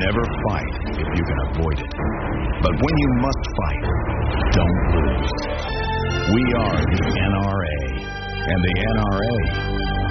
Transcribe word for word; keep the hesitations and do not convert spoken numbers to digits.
Never fight if you can avoid it. But when you must fight, don't lose. We are the N R A, and the N R A